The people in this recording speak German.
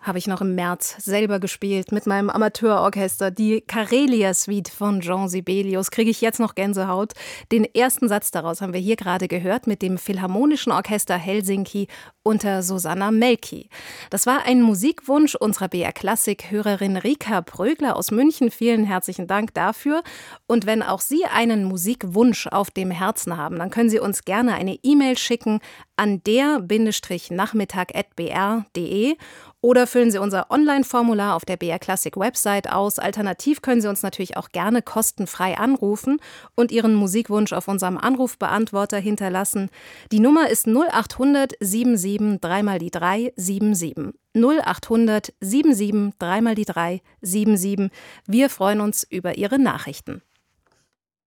habe ich noch im März selber gespielt mit meinem Amateurorchester. Die Karelia-Suite von Jean Sibelius, kriege ich jetzt noch Gänsehaut. Den ersten Satz daraus haben wir hier gerade gehört mit dem Philharmonischen Orchester Helsinki unter Susanna Melki. Das war ein Musikwunsch unserer BR-Klassik-Hörerin Rika Brögler aus München. Vielen herzlichen Dank dafür. Und wenn auch Sie einen Musikwunsch auf dem Herzen haben, dann können Sie uns gerne eine E-Mail schicken an der-nachmittag@br.de oder füllen Sie unser Online-Formular auf der BR Classic Website aus. Alternativ können Sie uns natürlich auch gerne kostenfrei anrufen und Ihren Musikwunsch auf unserem Anrufbeantworter hinterlassen. Die Nummer ist 0800 77 3 mal die 3 77. 0800 77 3 mal die 3 77. Wir freuen uns über Ihre Nachrichten.